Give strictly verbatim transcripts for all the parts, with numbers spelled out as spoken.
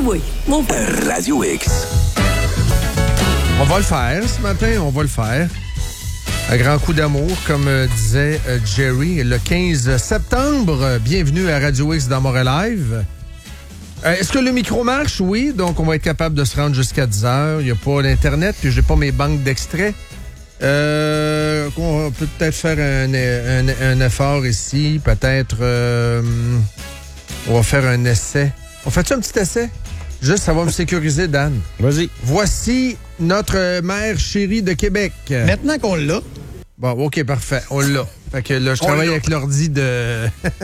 oui, mon père. Radio X. On va le faire ce matin, on va le faire. Un grand coup d'amour, comme euh, disait euh, Jerry, le quinze septembre. Euh, bienvenue à Radio X dans Montréal Live. Euh, est-ce que le micro marche? Oui, donc on va être capable de se rendre jusqu'à dix heures. Il n'y a pas d'Internet, puis j'ai pas mes banques d'extraits. Euh, on peut peut-être faire un, un, un effort ici. Peut-être... Euh, on va faire un essai. On fait-tu un petit essai? Juste, ça va me sécuriser, Dan. Vas-y. Voici notre mère chérie de Québec. Maintenant qu'on l'a. Bon, OK, parfait. On l'a. Fait que là, je travaille avec l'ordi de...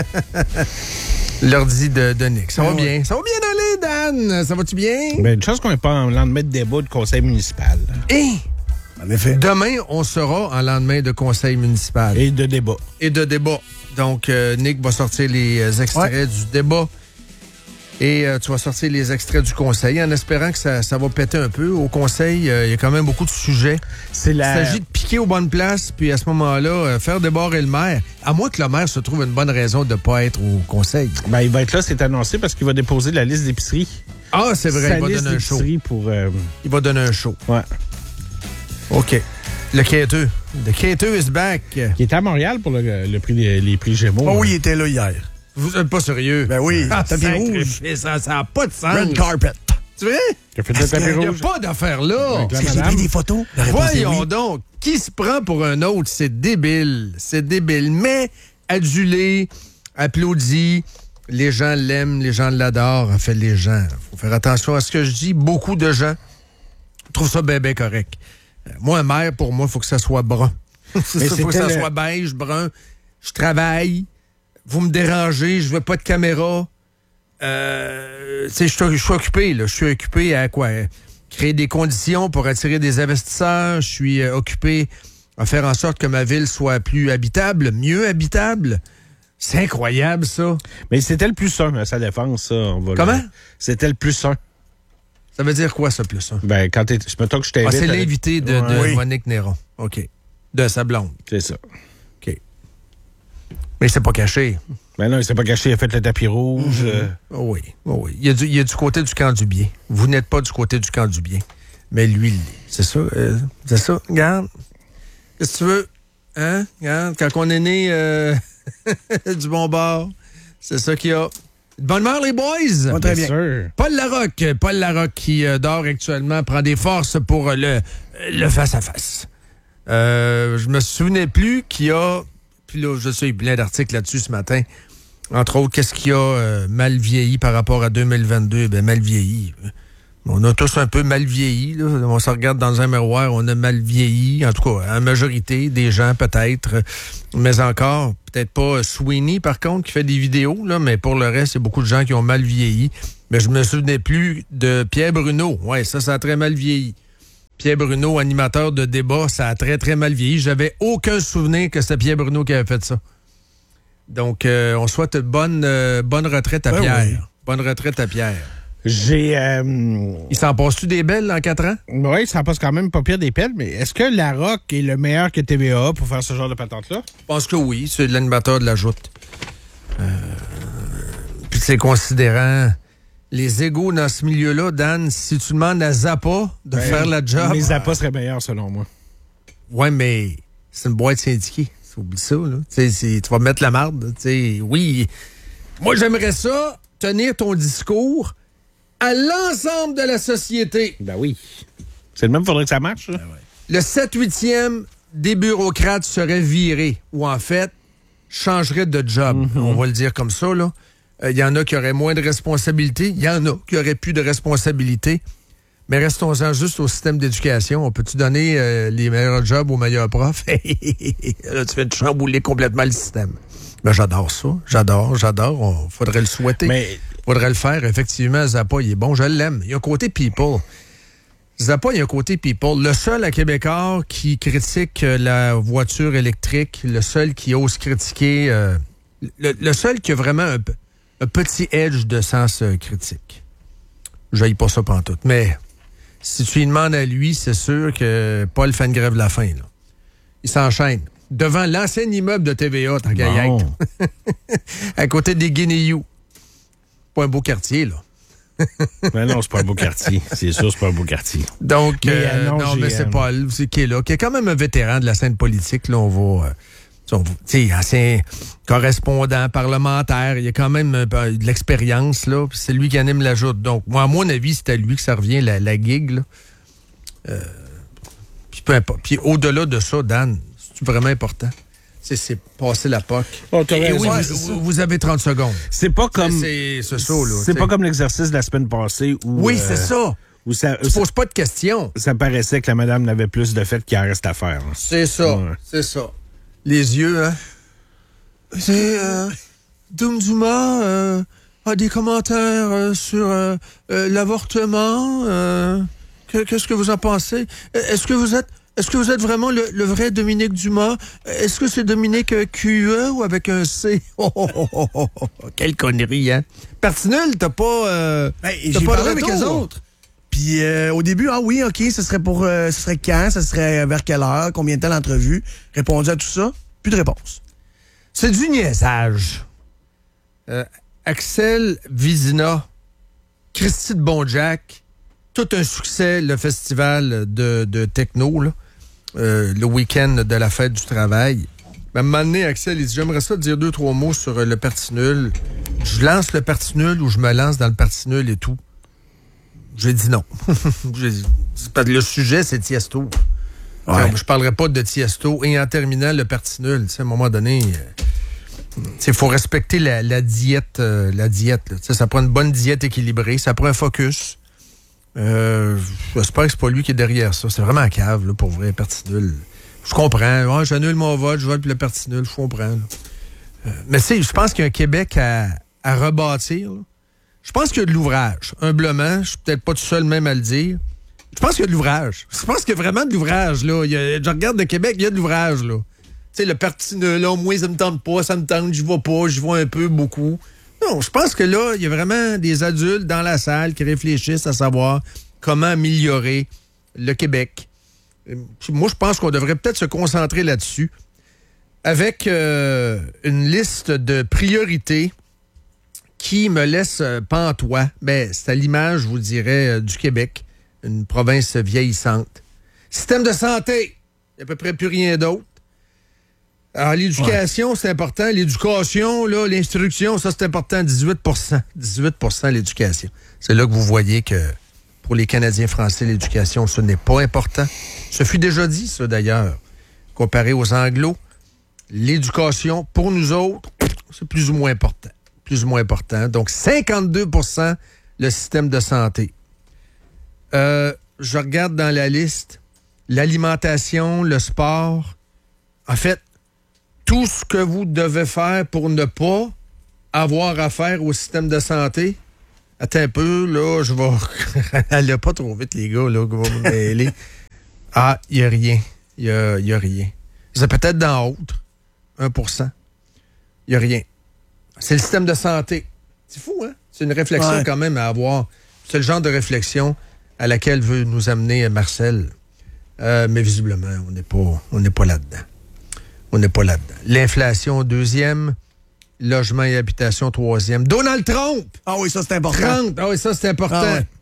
l'ordi de, de Nick. Ça va ouais. bien. Ça va bien aller, Dan. Ça va-tu bien? Ben, une chance qu'on n'est pas en lendemain de débat de conseil municipal. Et... En effet. Demain, on sera en lendemain de conseil municipal. Et de débat. Et de débat. Donc, euh, Nick va sortir les extraits ouais. du débat. Et euh, tu vas sortir les extraits du conseil en espérant que ça, ça va péter un peu. Au conseil, euh, il y a quand même beaucoup de sujets. C'est la... Il s'agit de piquer aux bonnes places, puis à ce moment-là, euh, faire débarrer le maire. À moins que le maire se trouve une bonne raison de ne pas être au conseil. Ben, il va être là, c'est annoncé, parce qu'il va déposer la liste d'épicerie. Ah, c'est vrai, Sa il va liste donner un show. Pour, euh... Il va donner un show. Ouais. OK. Le quêteux. Le quêteux is back. Qui était à Montréal pour le, le prix des, les prix Gémeaux. Oh oui, il était là hier. Vous n'êtes pas sérieux? Ben oui. Ah, tapis rouge. Ça n'a pas de sens. Red carpet. Tu vois? T'as fait le tapis Il n'y a rouge? pas d'affaire là. J'ai pris des photos. Voyons oui. donc. Qui se prend pour un autre? C'est débile. C'est débile. Mais adulé, applaudi, les gens l'aiment, les gens l'adorent. En fait, les gens. Il faut faire attention à ce que je dis. Beaucoup de gens trouvent ça bien, bien correct. Moi, un maire, pour moi, il faut que ça soit brun. Il faut que ça le... soit beige, brun. Je travaille. Vous me dérangez, je veux pas de caméra. Euh, tu sais, je suis occupé, là. Je suis occupé à quoi? Créer des conditions pour attirer des investisseurs. Je suis euh, occupé à faire en sorte que ma ville soit plus habitable, mieux habitable. C'est incroyable, ça. Mais c'était le plus un à sa défense, ça. On va Comment? Le... C'était le plus un. Ça veut dire quoi, ça, plus un? Ben, quand t'es... Je me que je t'invite... Ah, c'est avec... l'invité de, de oui. Monique Néron. OK. De sa blonde. C'est ça. OK. Mais c'est pas caché. Ben non, il s'est pas caché, il a fait le tapis rouge. Mm-hmm. Euh... Oh oui, oh oui. Il, y a du, il y a du côté du camp du bien. Vous n'êtes pas du côté du camp du bien. Mais lui, il l'est. C'est ça. Euh, c'est ça. Regarde. Qu'est-ce que tu veux? Hein? Regarde. Quand on est né euh... du bon bord, c'est ça qu'il y a. Bonne mort, les boys! Oh, très bien. Sûr. Paul Larocque. Paul Larocque qui euh, dort actuellement, prend des forces pour euh, le, le face-à-face. Euh, je me souvenais plus qu'il y a... Puis là, je sais, il y a plein d'articles là-dessus ce matin. Entre autres, qu'est-ce qui a euh, mal vieilli par rapport à deux mille vingt-deux? Ben, mal vieilli. On a tous un peu mal vieilli. Là. On se regarde dans un miroir, on a mal vieilli. En tout cas, en majorité, des gens peut-être. Mais encore, peut-être pas Sweeney, par contre, qui fait des vidéos. Là, mais pour le reste, il y a beaucoup de gens qui ont mal vieilli. Mais je me souvenais plus de Pierre Bruno. Ouais, ça, ça a très mal vieilli. Pierre Bruno, animateur de débat, ça a très, très mal vieilli. J'avais aucun souvenir que c'était Pierre Bruno qui avait fait ça. Donc, euh, on souhaite bonne, euh, bonne retraite à ben Pierre. Oui. Bonne retraite à Pierre. J'ai... Euh... Il s'en passe-tu des belles en quatre ans? Oui, il s'en passe quand même pas pire des pelles, mais est-ce que Larocque est le meilleur que T V A pour faire ce genre de patente-là? Je pense que oui, c'est de l'animateur de la joute. Euh... Puis c'est considérant... Les égos dans ce milieu-là, Dan, si tu demandes à Zappa de ben, faire la job... Mais Zappa serait meilleur, selon moi. Ouais, mais c'est une boîte syndiquée. Oublie ça, là. T'sais, tu vas mettre la marde. T'sais, oui, moi, j'aimerais ça, tenir ton discours à l'ensemble de la société. Ben oui. C'est le même, il faudrait que ça marche. Ben ouais. Le sept huitième des bureaucrates serait viré, ou en fait, changerait de job. Mm-hmm. On va le dire comme ça, là. Il euh, y en a qui auraient moins de responsabilités. Il y en a qui auraient plus de responsabilités. Mais restons-en juste au système d'éducation. On peut-tu donner euh, les meilleurs jobs aux meilleurs profs? Là, tu fais te chambouler complètement le système. Ben, j'adore ça. J'adore, j'adore. Il faudrait le souhaiter. Mais... faudrait le faire. Effectivement, Zappa, il est bon. Je l'aime. Il y a un côté people. Zappa, il y a un côté people. Le seul à Québécois qui critique la voiture électrique, le seul qui ose critiquer... Euh, le, le seul qui a vraiment un, un petit edge de sens euh, critique. J'haïs pas ça pantoute. Mais si tu lui demandes à lui, c'est sûr que Paul fait une grève de la faim. Là. Il s'enchaîne. Devant l'ancien immeuble de T V A, tant qu'à y être. À côté des Guinéous. Pas un beau quartier, là. Mais non, c'est pas un beau quartier. C'est sûr, c'est pas un beau quartier. Donc, mais, euh, euh, non, non, mais c'est euh... Paul c'est qui est là, qui est quand même un vétéran de la scène politique. Là, on va... Euh, tu sais, ancien correspondant parlementaire, il y a quand même euh, de l'expérience, là. C'est lui qui anime la joute. Donc, moi, à mon avis, c'est à lui que ça revient, la, la gig, là. Euh, puis peu importe. Puis au-delà de ça, Dan, c'est vraiment important. C'est, c'est passer la P O C. Oh, t'as Et raison. oui, Ouais, vous, vous avez trente secondes. C'est pas comme. C'est, c'est, c'est ça, là. C'est t'sais. pas comme l'exercice de la semaine passée où. Oui, euh, c'est ça. Où ça, tu ça, poses pas de questions. Ça paraissait que la madame n'avait plus de fait qu'il en reste à faire. Hein. C'est ça. Ouais. C'est ça. Les yeux, hein. C'est. Euh, Dumduma euh, a des commentaires euh, sur euh, euh, l'avortement. Euh, que, qu'est-ce que vous en pensez? Est-ce que vous êtes. Est-ce que vous êtes vraiment le, le vrai Dominique Dumas? Est-ce que c'est Dominique Q E ou avec un C? Oh, oh, oh, oh, oh, oh. Quelle connerie, hein? Partinul, t'as pas... Euh, ben, t'as j'ai pas parlé avec eux autres. Puis euh, au début, ah oui, OK, ce serait pour... Euh, ce serait quand? Ce serait vers quelle heure? Combien de temps l'entrevue? Répondu à tout ça. Plus de réponse. C'est du niaisage. Euh, Axel Vizina, Christy de Bonjack, tout un succès, le festival de, de techno, là. Euh, le week-end de la fête du travail. À un moment donné, Axel, il dit, j'aimerais ça te dire deux, trois mots sur euh, le parti nul. Je lance le parti nul ou je me lance dans le parti nul et tout. J'ai dit non. J'ai dit, le sujet, c'est Tiesto. Ouais. Je parlerai pas de Tiesto. Et en terminant, le parti nul, à un moment donné, il faut respecter la, la diète. Euh, la diète là. Ça prend une bonne diète équilibrée. Ça prend un focus. Euh, j'espère que c'est pas lui qui est derrière ça. C'est vraiment cave, là, pour vrai, parti nul. Je comprends. Ouais, j'annule mon vote, je vote pour le parti nul, je comprends. Euh, mais tu sais, je pense qu'il y a un Québec à, à rebâtir. Là. Je pense qu'il y a de l'ouvrage. Humblement, je suis peut-être pas tout seul même à le dire. Je pense qu'il y a de l'ouvrage. Je pense qu'il y a vraiment de l'ouvrage, là. Il y a, je regarde le Québec, il y a de l'ouvrage, là. Tu sais, le parti nul, là, moi, ça me tente pas, ça me tente, j'y vais pas, j'y vais un peu, beaucoup. Non, je pense que là, il y a vraiment des adultes dans la salle qui réfléchissent à savoir comment améliorer le Québec. Moi, je pense qu'on devrait peut-être se concentrer là-dessus avec euh, une liste de priorités qui me laisse euh, pantois. Ben, c'est à l'image, je vous dirais, euh, du Québec, une province vieillissante. Système de santé, il n'y a à peu près plus rien d'autre. Alors, l'éducation, ouais. c'est important. L'éducation, là, l'instruction, ça, c'est important. dix-huit pour cent. dix-huit pour cent l'éducation. C'est là que vous voyez que pour les Canadiens français, l'éducation, ce n'est pas important. Ce fut déjà dit, ça, d'ailleurs. Comparé aux Anglos, l'éducation, pour nous autres, c'est plus ou moins important. Plus ou moins important. Donc, cinquante-deux pour cent le système de santé. Euh, je regarde dans la liste l'alimentation, le sport. En fait, tout ce que vous devez faire pour ne pas avoir affaire au système de santé. Attends un peu, là, je vais... Allez pas trop vite, les gars, là, que vous me mêler. Ah, il n'y a rien. Il n'y a, y a rien. C'est peut-être dans autre, un pour cent. Il n'y a rien. C'est le système de santé. C'est fou, hein? C'est une réflexion ouais. quand même à avoir. C'est le genre de réflexion à laquelle veut nous amener Marcel. Euh, mais visiblement, on n'est pas, on n'est pas là-dedans. On n'est pas là-dedans. L'inflation, deuxième. Logement et habitation, troisième. Donald Trump! Ah oui, ça, c'est important. trente Ah oui, ça, c'est important. Ah ouais.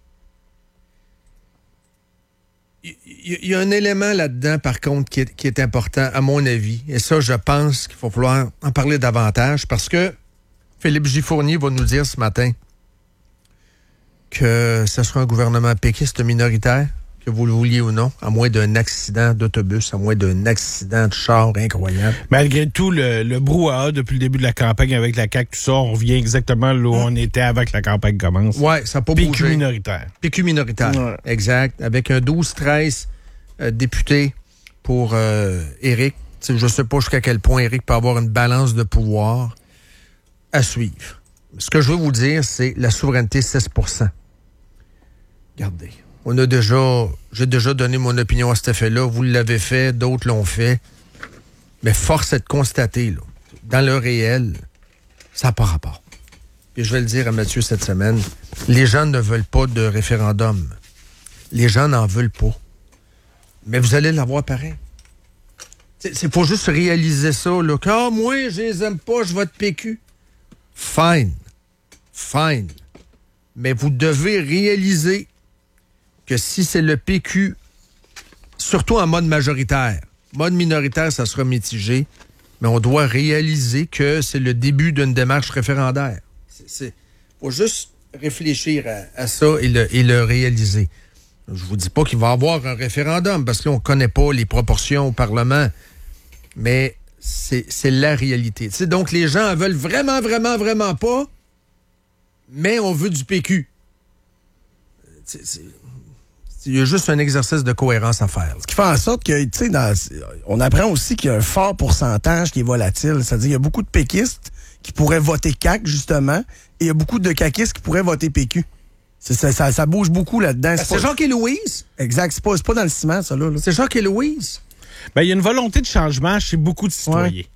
Il, il, il y a un élément là-dedans, par contre, qui est, qui est important, à mon avis. Et ça, je pense qu'il va falloir en parler davantage parce que Philippe J. Fournier va nous dire ce matin que ce sera un gouvernement péquiste minoritaire, que vous le vouliez ou non, à moins d'un accident d'autobus, à moins d'un accident de char incroyable. Malgré tout, le, le brouhaha depuis le début de la campagne avec la C A Q, tout ça, on revient exactement là où on était avant que la campagne commence. Oui, ça n'a pas bougé. P Q minoritaire. P Q minoritaire, ouais. Exact. Avec un douze treize euh, députés pour euh, Éric. T'sais, je ne sais pas jusqu'à quel point Éric peut avoir une balance de pouvoir à suivre. Ce que je veux vous dire, c'est la souveraineté seize pour cent. Regardez. On a déjà, j'ai déjà donné mon opinion à cet effet-là. Vous l'avez fait, d'autres l'ont fait. Mais force est de constater, là, dans le réel, ça n'a pas rapport. Et je vais le dire à Mathieu cette semaine, les gens ne veulent pas de référendum. Les gens n'en veulent pas. Mais vous allez l'avoir pareil. Il faut juste réaliser ça, là. Ah, moi, je les aime pas, je vote P Q. Fine. Fine. Mais vous devez réaliser que si c'est le P Q, surtout en mode majoritaire, mode minoritaire, ça sera mitigé, mais on doit réaliser que c'est le début d'une démarche référendaire. Il faut juste réfléchir à, à ça et le, et le réaliser. Je vous dis pas qu'il va y avoir un référendum, parce que là, on connaît pas les proportions au Parlement, mais c'est, c'est la réalité. T'sais, donc, les gens en veulent vraiment, vraiment, vraiment pas, mais on veut du P Q. C'est, c'est, il y a juste un exercice de cohérence à faire. Ce qui fait en sorte que, tu sais, dans, on apprend aussi qu'il y a un fort pourcentage qui est volatile. C'est-à-dire qu'il y a beaucoup de péquistes qui pourraient voter C A Q, justement, et il y a beaucoup de caquistes qui pourraient voter P Q. C'est, ça, ça, ça bouge beaucoup là-dedans. C'est, c'est pas... Jacques et Louise? Exact. C'est pas, c'est pas dans le ciment, ça, là. là. C'est Jacques et Louise? Ben, il y a une volonté de changement chez beaucoup de citoyens. Ouais.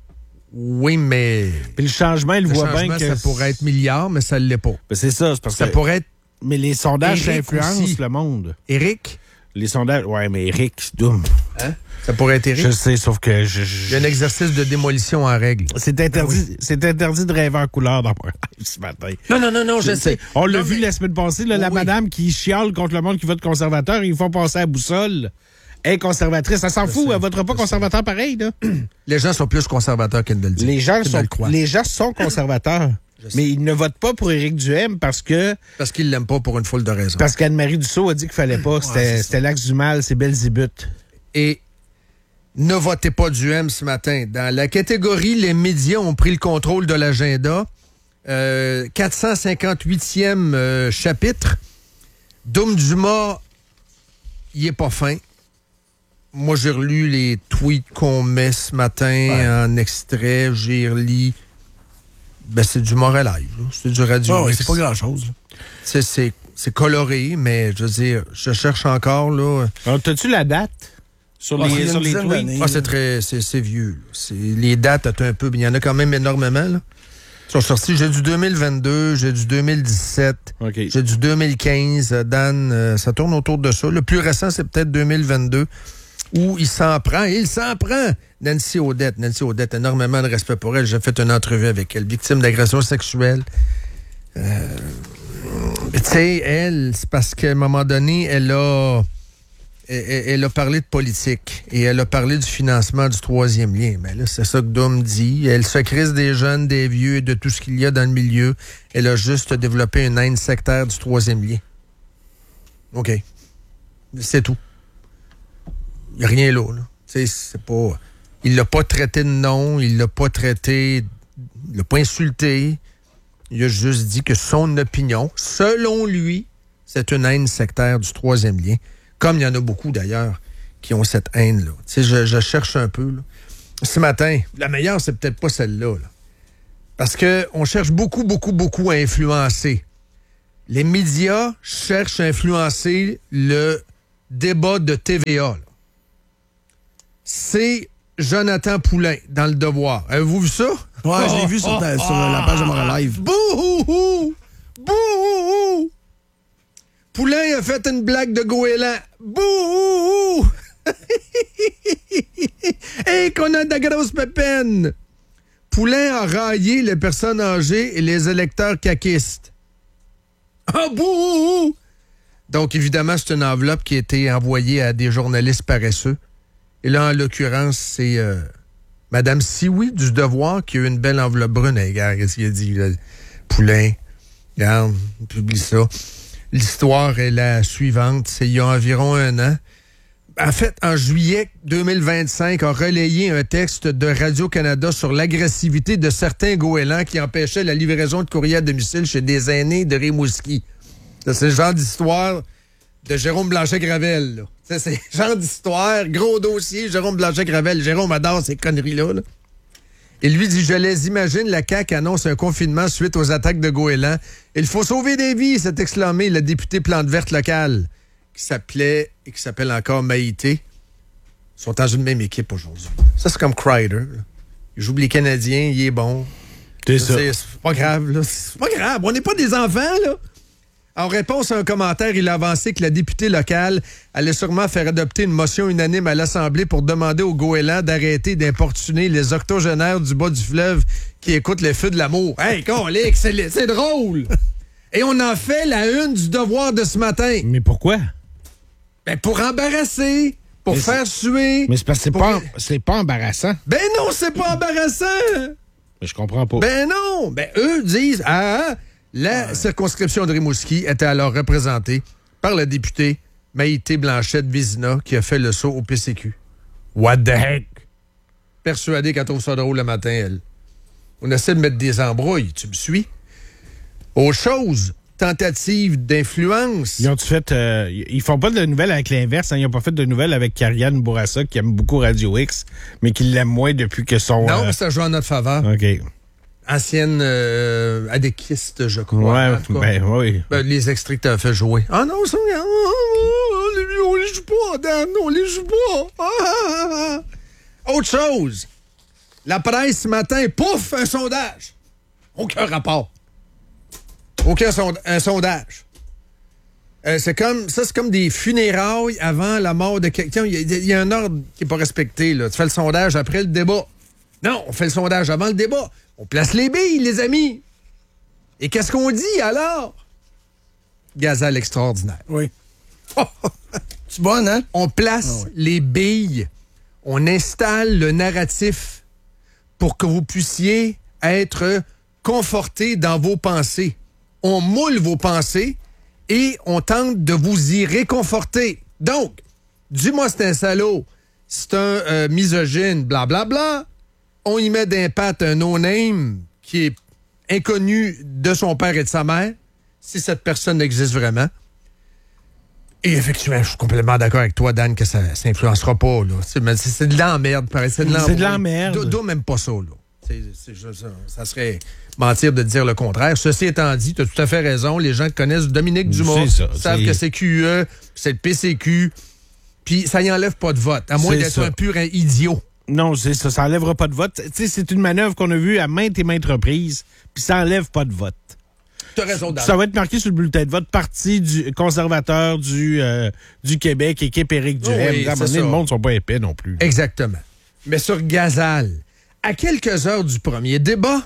Oui, mais... Puis le changement, il le voit changement, bien que... ça pourrait être milliard, mais ça ne l'est pas. Ben, c'est ça. C'est parce ça que... pourrait être... Mais les sondages Éric influencent aussi. le monde. Éric? Les sondages... Ouais, mais Éric, c'est doux. Hein? Ça pourrait être Éric? Je sais, sauf que... Je, je... Il y a un exercice de démolition en règle. C'est interdit, oui. c'est interdit de rêver en couleur dans mon live ce matin. Non, non, non, non, je sais. On l'a non, vu mais... la semaine passée, là, oui, la oui. madame qui chiale contre le monde qui vote conservateur, ils font passer à la boussole. Elle est conservatrice, elle s'en Je fout, sais, elle votera pas je conservateur pareil, là. Les gens sont plus conservateurs qu'ils ne le disent. Les gens, qu'ils sont, ne le croient. les gens sont conservateurs. Mais ils ne votent pas pour Éric Duhaime parce que... Parce qu'ils l'aiment pas pour une foule de raisons. Parce qu'Anne-Marie Dussault a dit qu'il fallait pas. C'était, ouais, c'était l'axe du mal, c'est Belzébuth. Et ne votez pas Duhaime ce matin. Dans la catégorie, les médias ont pris le contrôle de l'agenda. Euh, quatre cent cinquante-huitième euh, chapitre. Doum Dumas, il est pas fin. Moi, j'ai relu les tweets qu'on met ce matin ouais. en extrait. J'ai relu... Ben, c'est du Moral Live. Là. C'est du radio. Oh, ouais, c'est pas grand-chose. C'est, c'est, c'est coloré, mais je veux dire, je cherche encore, là. Alors, t'as-tu la date sur les, oh, sur les tweets? Ah, c'est très, c'est, c'est vieux. C'est, les dates, attends un peu, mais il y en a quand même énormément, là. Ils sont sortis, j'ai du deux mille vingt-deux, j'ai du deux mille dix-sept, okay. J'ai du deux mille quinze. Dan, euh, ça tourne autour de ça. Le plus récent, c'est peut-être deux mille vingt-deux, où il s'en prend, et il s'en prend. Nancy Audette, Nancy Audette, énormément de respect pour elle. J'ai fait une entrevue avec elle, victime d'agression sexuelle. Euh, tu sais, elle, c'est parce qu'à un moment donné, elle a, elle, elle a parlé de politique et elle a parlé du financement du troisième lien. Mais là, c'est ça que Doom dit. Elle se crise des jeunes, des vieux et de tout ce qu'il y a dans le milieu. Elle a juste développé une haine sectaire du troisième lien. OK. C'est tout. Il n'y a rien là. là. Tu sais, c'est pas... Il l'a pas traité de nom, il l'a pas traité, il l'a pas insulté. Il a juste dit que son opinion, selon lui, c'est une haine sectaire du troisième lien. Comme il y en a beaucoup, d'ailleurs, qui ont cette haine-là. Tu sais, je, je cherche un peu, là. Ce matin, la meilleure, c'est peut-être pas celle-là, là. Parce qu'on cherche beaucoup, beaucoup, beaucoup à influencer. Les médias cherchent à influencer le débat de T V A, là. C'est Jonathan Poulain, dans Le Devoir. Avez-vous vu ça? Ouais, oh, je l'ai vu sur, ta, oh, sur oh, la page de Moral Live. Bouhouhou! Bouhouhou! Poulain a fait une blague de goéland. Bouhouhou! Et qu'on a de la grosse pépine! Poulain a raillé les personnes âgées et les électeurs caquistes. Ah, bouhouhou! Donc, évidemment, c'est une enveloppe qui a été envoyée à des journalistes paresseux. Et là, en l'occurrence, c'est euh, Mme Sioui du Devoir qui a eu une belle enveloppe brune. Hey, regarde, qu'est-ce qu'il a dit? Là? Poulain, regarde, on publie ça. L'histoire est la suivante. C'est il y a environ un an. En fait, en juillet deux mille vingt-cinq, a relayé un texte de Radio-Canada sur l'agressivité de certains goélands qui empêchaient la livraison de courrier à domicile chez des aînés de Rimouski. Ça, c'est le genre d'histoire de Jérôme Blanchet-Gravel, là. Ça, c'est le genre d'histoire, gros dossier, Jérôme Blanchet-Gravel. Jérôme adore ces conneries-là, là. Et lui dit, je les imagine, la C A Q annonce un confinement suite aux attaques de goélands. Il faut sauver des vies, s'est exclamé le député Plante verte locale, qui s'appelait et qui s'appelle encore Maïté. Ils sont dans une même équipe aujourd'hui. Ça, c'est comme Kreider, là. Il joue les Canadiens, il est bon. C'est ça. C'est, c'est pas grave, là. C'est pas grave. On n'est pas des enfants, là. En réponse à un commentaire, il a avancé que la députée locale allait sûrement faire adopter une motion unanime à l'Assemblée pour demander aux goélands d'arrêter d'importuner les octogénaires du bas du fleuve qui écoutent les feux de l'amour. Hey, colique, c'est, c'est drôle! Et on en fait la une du Devoir de ce matin. Mais pourquoi? Ben, pour embarrasser, pour mais faire suer. Mais c'est parce que c'est, pour... pas, c'est pas embarrassant. Ben non, c'est pas embarrassant. Mais je comprends pas. Ben non. Ben eux disent, ah, la ouais. circonscription de Rimouski était alors représentée par la députée Maïté Blanchette-Vézina qui a fait le saut au P C Q. What the heck? Persuadée qu'elle trouve ça drôle le matin, elle. On essaie de mettre des embrouilles, tu me suis? Autre chose, tentative d'influence. Ils ont fait. Euh, ils font pas de nouvelles avec l'inverse. Hein, ils n'ont pas fait de nouvelles avec Karianne Bourassa, qui aime beaucoup Radio X, mais qui l'aime moins depuis que son. Non, euh... mais ça joue en notre faveur. OK. Ancienne euh, adéquiste, je crois. Ouais, ben oui. Ben, les extraits que tu as fait jouer. Ah non, ça, oh, oh, on les joue pas, Dan, on les joue pas. Ah, ah, ah. Autre chose. La presse ce matin, pouf, un sondage. Aucun rapport. Aucun sonda- un sondage. Euh, c'est comme, ça, c'est comme des funérailles avant la mort de quelqu'un. Il y, y a un ordre qui n'est pas respecté, là. Tu fais le sondage après le débat. Non, on fait le sondage avant le débat. On place les billes, les amis. Et qu'est-ce qu'on dit, alors? Gazelle extraordinaire. Oui. C'est bon, hein? On place ah, oui. les billes. On installe le narratif pour que vous puissiez être confortés dans vos pensées. On moule vos pensées et on tente de vous y réconforter. Donc, dis-moi c'est un salaud, c'est un euh, misogyne, blablabla. Bla, bla. On y met d'impact un no-name qui est inconnu de son père et de sa mère, si cette personne existe vraiment. Et effectivement, je suis complètement d'accord avec toi, Dan, que ça n'influencera pas. Là. C'est, c'est, c'est de l'emmerde, pareil. C'est de l'emmerde. C'est de l'emmerde. D'où même pas ça, là. C'est, c'est juste, ça serait mentir de dire le contraire. Ceci étant dit, tu as tout à fait raison. Les gens qui connaissent Dominique Dumas ça, savent c'est... que c'est Q E, c'est le P C Q, puis ça y enlève pas de vote, à moins c'est d'être ça. Un pur idiot. Non, c'est ça, ça enlèvera pas de vote. T'sais, c'est une manœuvre qu'on a vue à maintes et maintes reprises, puis ça enlève pas de vote. T'as raison, Dan. Ça va être marqué sur le bulletin de vote, Parti du conservateur du, euh, du Québec, équipe Éric Duhem. Oui, à un moment donné, le monde ne sont pas épais non plus. Exactement. Mais sur Gazal, à quelques heures du premier débat,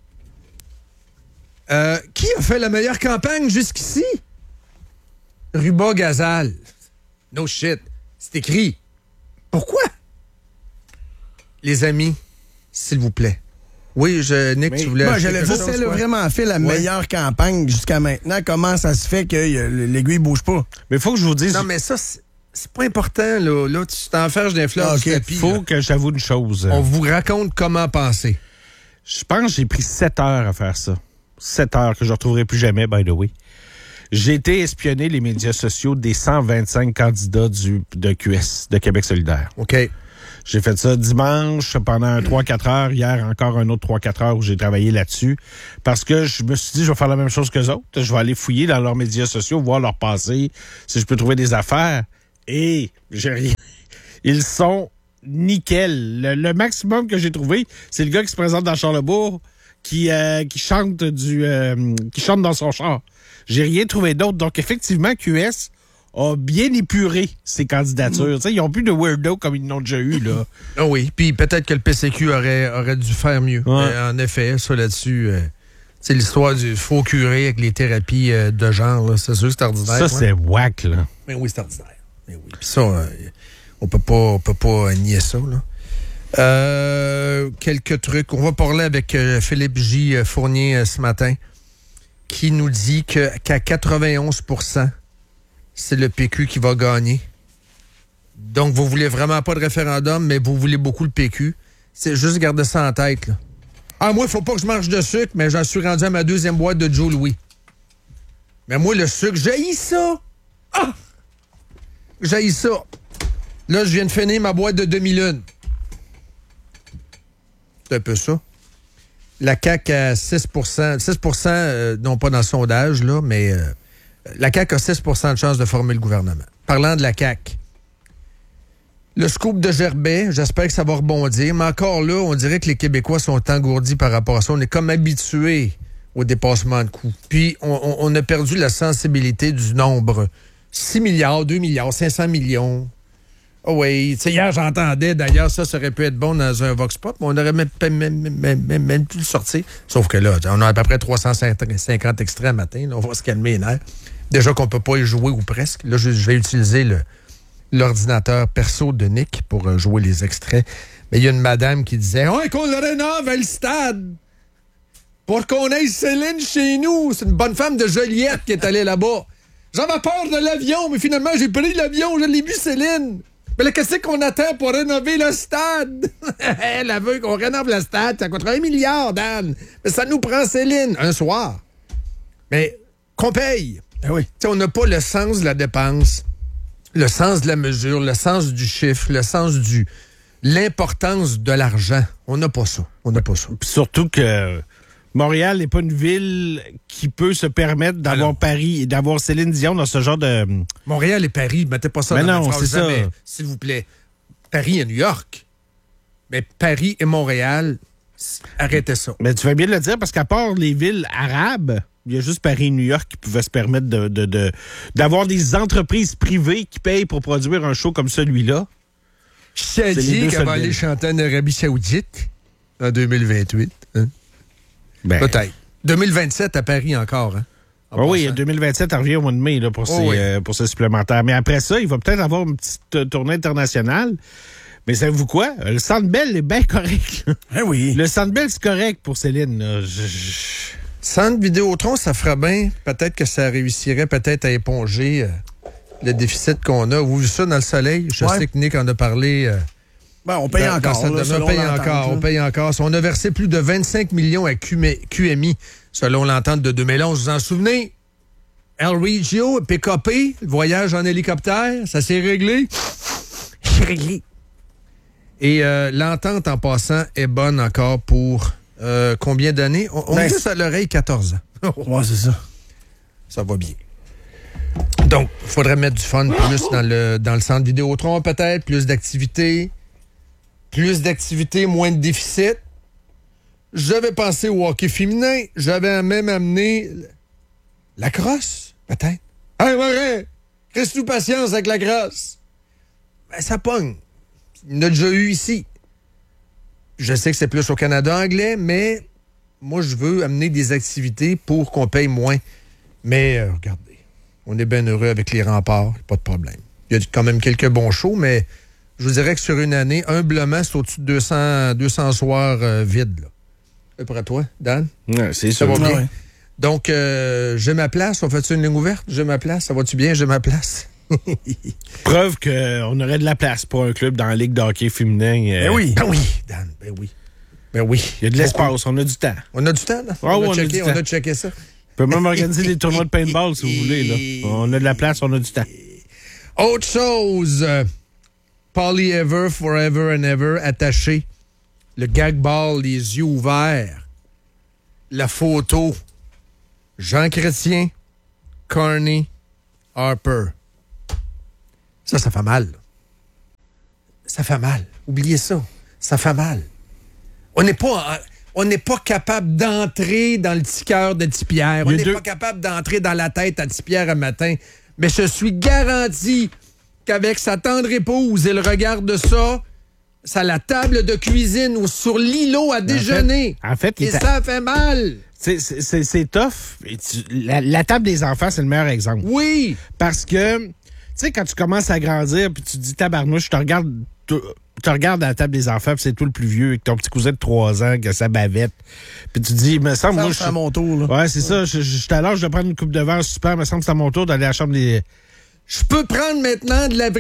euh, qui a fait la meilleure campagne jusqu'ici? Ruba Gazal. No shit. C'est écrit. Pourquoi? Les amis, s'il vous plaît. Oui, je, Nick, mais, tu voulais... Moi, j'allais dire, elle a vraiment fait la ouais. meilleure campagne jusqu'à maintenant. Comment ça se fait que l'aiguille bouge pas? Mais il faut que je vous dise... Non, mais ça, c'est, c'est pas important, là. Là, tu t'enferges d'un fleur ah, okay. du tapis. Il faut là. que j'avoue une chose. On vous raconte comment penser. Je pense que j'ai pris sept heures à faire ça. Sept heures que je ne retrouverai plus jamais, by the way. J'ai été espionner les médias sociaux des cent vingt-cinq candidats du, de Q S, de Québec solidaire. OK. J'ai fait ça dimanche pendant trois quatre heures. Hier, encore un autre trois quatre heures où j'ai travaillé là-dessus. Parce que je me suis dit, je vais faire la même chose qu'eux autres. Je vais aller fouiller dans leurs médias sociaux, voir leur passé, si je peux trouver des affaires. Et j'ai rien. Ils sont nickel. Le, le maximum que j'ai trouvé, c'est le gars qui se présente dans Charlebourg, qui, euh, qui chante du, euh, qui chante dans son char. J'ai rien trouvé d'autre. Donc, effectivement, Q S a bien épuré ses candidatures. Mmh. Ils n'ont plus de weirdo comme ils n'ont déjà eu, là. Ah oui, puis peut-être que le P C Q aurait, aurait dû faire mieux. Ouais. Euh, en effet, ça là-dessus, euh, c'est l'histoire du faux curé avec les thérapies euh, de genre, là. C'est sûr que c'est ordinaire. Ça, ouais. c'est whack, là. Mais oui, c'est ordinaire. Mais oui. Puis ça, euh, on peut pas, on peut pas nier ça, là. Euh, quelques trucs. On va parler avec euh, Philippe J. Fournier euh, ce matin, qui nous dit que, qu'à quatre-vingt-onze pour cent, c'est le P Q qui va gagner. Donc, vous voulez vraiment pas de référendum, mais vous voulez beaucoup le P Q. C'est juste garder ça en tête, là. Ah, moi, il faut pas que je mange de sucre, mais j'en suis rendu à ma deuxième boîte de Joe Louis. Mais moi, le sucre, j'haïs ça! Ah! J'haïs ça. Là, je viens de finir ma boîte de demi-lune. C'est un peu ça. La C A Q à six pour cent. six pour cent, euh, non pas dans le sondage, là, mais... Euh, la C A Q a six pour cent de chance de former le gouvernement. Parlant de la C A Q, le scoop de Gerbet, j'espère que ça va rebondir, mais encore là, on dirait que les Québécois sont engourdis par rapport à ça. On est comme habitués au dépassement de coûts. Puis, on, on, on a perdu la sensibilité du nombre. six milliards, deux milliards, cinq cents millions. Oh oui, tu sais, hier, j'entendais, d'ailleurs, ça, ça aurait pu être bon dans un Vox Pop, mais on aurait même, même, même, même, même pu le sortir. Sauf que là, on a à peu près trois cent cinquante extraits à matin. Là, on va se calmer les nerfs. Déjà qu'on peut pas y jouer ou presque. Là, je, je vais utiliser le, l'ordinateur perso de Nick pour euh, jouer les extraits. Mais il y a une madame qui disait « Ouais, qu'on le rénove le stade pour qu'on ait Céline chez nous. » C'est une bonne femme de Joliette qui est allée là-bas. J'avais peur de l'avion, mais finalement, j'ai pris l'avion, je l'ai vu, Céline. Mais là, qu'est-ce qu'on attend pour rénover le stade? Elle veut qu'on rénove le stade. Ça coûterait un milliard, Dan. Mais ça nous prend Céline un soir. Mais qu'on paye. Ah oui. T'sais, on n'a pas le sens de la dépense, le sens de la mesure, le sens du chiffre, le sens du l'importance de l'argent. On n'a pas ça. On n'a pas ça. Puis surtout que Montréal n'est pas une ville qui peut se permettre d'avoir Alors. Paris et d'avoir Céline Dion dans ce genre de... Montréal et Paris, mettez pas ça Mais dans non, la phrase c'est ça. jamais, s'il vous plaît. Paris et New York. Mais Paris et Montréal, arrêtez ça. Mais tu fais bien de le dire parce qu'à part les villes arabes, il y a juste Paris et New York qui pouvaient se permettre de, de, de, d'avoir des entreprises privées qui payent pour produire un show comme celui-là. Je t'ai les dit deux qu'elle seules va aller villes. chanter en Arabie Saoudite en deux mille vingt-huit. Hein? Ben, Peut-être. deux mille vingt-sept à Paris encore. Hein? En Ah oui, passant. deux mille vingt-sept, elle revient au mois de mai là, pour, Oh ses, oui. euh, pour ses supplémentaires. Mais après ça, il va peut-être avoir une petite euh, tournée internationale. Mais savez-vous quoi? Le Centre Bell est bien correct. Eh oui. Le Centre Bell, c'est correct pour Céline. Là. Je, je... Centre Vidéotron, ça ferait bien. Peut-être que ça réussirait peut-être à éponger euh, le déficit qu'on a. Vous avez vu ça dans le soleil? Je Ouais. sais que Nick en a parlé. Euh, Ben, on paye dans- dans encore. cette là, demeure. selon on paye l'entente, encore. là. On paye encore. On a versé plus de vingt-cinq millions à Q M I, selon l'entente de deux mille onze. Vous vous en souvenez? El Regio, P K P, le voyage en hélicoptère, ça s'est réglé. C'est réglé. Et euh, l'entente, en passant, est bonne encore pour euh, combien d'années? On, on Ben, dit à l'oreille quatorze ans. Ouais, c'est ça. Ça va bien. Donc, il faudrait mettre du fun plus dans le, dans le centre Vidéotron, peut-être, plus d'activités. Plus d'activités, moins de déficit. J'avais pensé au hockey féminin. J'avais même amené la crosse, peut-être. Hey, Marin, reste-nous patience avec la crosse. Ben, ça pogne. Il y en a déjà eu ici. Je sais que c'est plus au Canada anglais, mais moi, je veux amener des activités pour qu'on paye moins. Mais, euh, regardez, on est bien heureux avec les remparts, pas de problème. Il y a quand même quelques bons shows, mais je vous dirais que sur une année, humblement, c'est au-dessus de deux cents, deux cents soirs euh, vides. Là. C'est pour toi, Dan? Ouais, c'est Ça ça. va bien? Ouais. Donc, euh, j'ai ma place. On fait-tu une ligne ouverte? J'ai ma place. Ça va-tu bien? J'ai ma place. Preuve qu'on aurait de la place pour un club dans la Ligue de hockey féminin. euh, Ben oui. Ben oui, Dan, ben oui. Ben oui. Il y a de l'espace, on a du temps. On a du temps, là? Ah on, oui, a on a checké, du on temps. a checké ça. On peut même organiser des tournois de paintball si vous voulez. Là. On a de la place, on a du temps. Autre chose, euh, Polly Ever, Forever and Ever, attaché. Le gag ball, les yeux ouverts. La photo. Jean Chrétien, Carney, Harper. Ça, ça fait mal. Ça fait mal. Oubliez ça. Ça fait mal. On n'est pas... On n'est pas capable d'entrer dans le petit cœur de Tipierre. On Les n'est deux- pas capable d'entrer dans la tête à Tipierre un matin. Mais je suis garanti qu'avec sa tendre épouse et le regard de ça, c'est à la table de cuisine ou sur l'îlot à déjeuner. en fait, il et est à- ça fait mal. C'est- C'est c'est- c'est tough. Et tu- la, la table des enfants, c'est le meilleur exemple. Oui. Parce que, tu sais, quand tu commences à grandir, puis tu te dis, tabarnouche, je te regarde, tu te regardes à la table des enfants, puis c'est toi le plus vieux, avec ton petit cousin de trois ans, qui a sa bavette. Puis tu te dis, il me semble, Ça, moi, c'est je à mon tour, là. Ouais, c'est ça. Je je- je suis à l'âge de prendre une coupe de verre super. Il me semble que c'est à mon tour d'aller à la chambre des. Je peux prendre maintenant de la